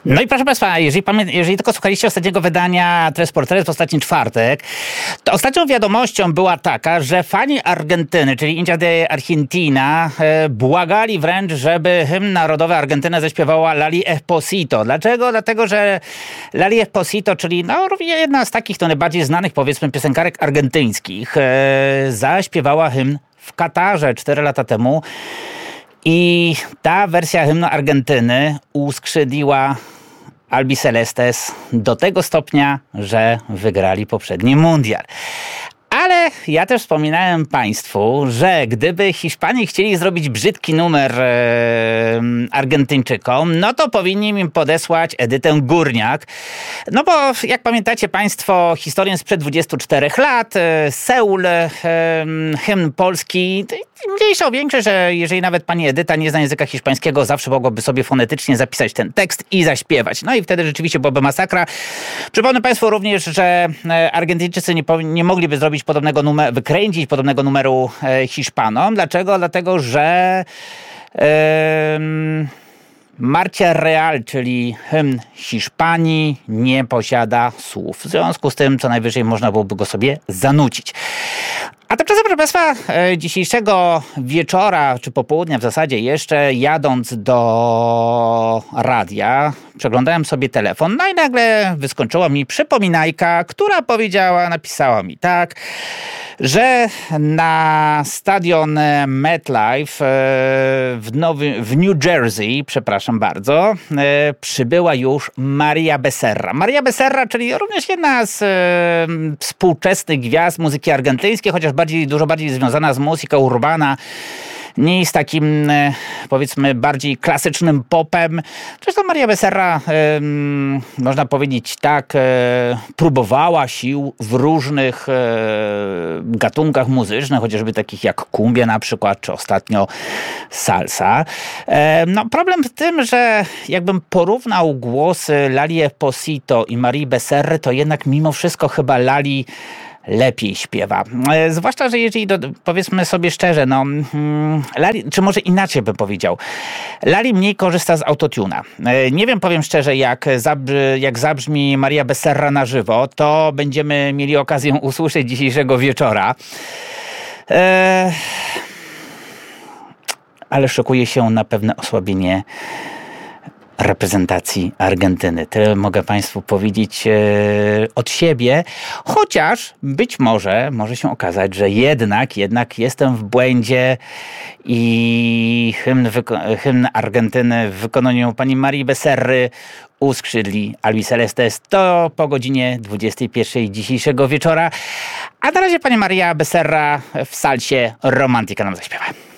No i proszę Państwa, jeżeli tylko słuchaliście ostatniego wydania Tres por Tres w ostatni czwartek, to ostatnią wiadomością była taka, że fani Argentyny, czyli Hinchas de Argentina, błagali wręcz, żeby hymn narodowy Argentyny zaśpiewała Lali Espósito. Dlaczego? Dlatego, że Lali Espósito, czyli jedna z takich najbardziej znanych, powiedzmy, piosenkarek argentyńskich, zaśpiewała hymn w Katarze 4 lata temu. I ta wersja hymnu Argentyny uskrzydliła Albicelestes do tego stopnia, że wygrali poprzedni mundial. Ale ja też wspominałem Państwu, że gdyby Hiszpanie chcieli zrobić brzydki numer Argentyńczykom, no to powinni im podesłać Edytę Górniak. No bo jak pamiętacie Państwo historię sprzed 24 lat, Seul, hymn polski, mniejsza większość, że jeżeli nawet pani Edyta nie zna języka hiszpańskiego, zawsze mogłaby sobie fonetycznie zapisać ten tekst i zaśpiewać. No i wtedy rzeczywiście byłaby masakra. Przypomnę Państwu również, że Argentyńczycy nie mogliby zrobić wykręcić podobnego numeru Hiszpanom. Dlaczego? Dlatego, że Marcha Real, czyli hymn Hiszpanii, nie posiada słów. W związku z tym, co najwyżej można byłoby go sobie zanucić. A tymczasem, proszę Państwa, dzisiejszego wieczora, czy popołudnia w zasadzie jeszcze, jadąc do radia, przeglądałem sobie telefon, no i nagle wyskoczyła mi przypominajka, która napisała mi tak, że na stadion MetLife w New Jersey, przepraszam bardzo, przybyła już Maria Becerra. Maria Becerra, czyli również jedna z współczesnych gwiazd muzyki argentyńskiej, chociaż dużo bardziej związana z muzyką urbana, nie z takim, powiedzmy, bardziej klasycznym popem. Zresztą Maria Becerra, można powiedzieć tak, próbowała sił w różnych gatunkach muzycznych, chociażby takich jak cumbia na przykład, czy ostatnio salsa. No, problem w tym, że jakbym porównał głosy Lali Espósito i Marii Becerry, to jednak mimo wszystko chyba Lali lepiej śpiewa. Zwłaszcza, że jeżeli, powiedzmy sobie szczerze, Lali, czy może inaczej bym powiedział, Lali mniej korzysta z autotuna. Nie wiem, powiem szczerze, jak zabrzmi Maria Becerra na żywo, to będziemy mieli okazję usłyszeć dzisiejszego wieczora. Ale szykuje się na pewne osłabienie reprezentacji Argentyny. Tyle mogę Państwu powiedzieć od siebie, chociaż być może się okazać, że jednak jestem w błędzie i hymn Argentyny w wykonaniu pani Marii Becerry uskrzydli Albicelestes. To po godzinie 21 dzisiejszego wieczora. A na razie pani Maria Becerra w salsie Romantika nam zaśpiewa.